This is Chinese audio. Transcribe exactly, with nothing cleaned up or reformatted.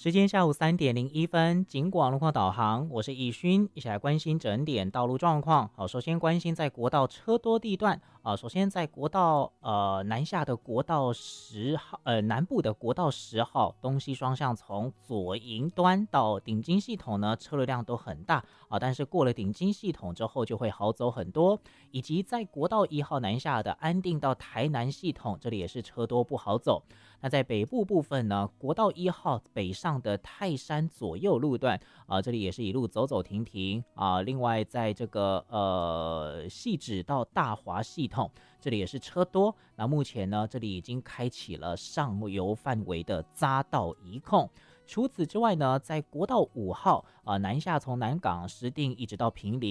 时间下午三点零一分，警广路况导航，我是易勋，一起来关心整点道路状况。好，首先关心在国道车多地段啊，首先在国道呃南下的国道十号，呃南部的国道十号，东西双向从左营端到顶金系统呢，车流量都很大啊，但是过了顶金系统之后就会好走很多。以及在国道一号南下的安定到台南系统，这里也是车多不好走。那在北部部分呢，国道一号北上的泰山左右路段啊、呃，这里也是一路走走停停啊、呃。另外，在这个呃汐止到大华系统，这里也是车多。那目前呢，这里已经开启了上游范围的匝道移控。除此之外呢，在国道五号啊、呃、南下从南港石碇一直到坪林。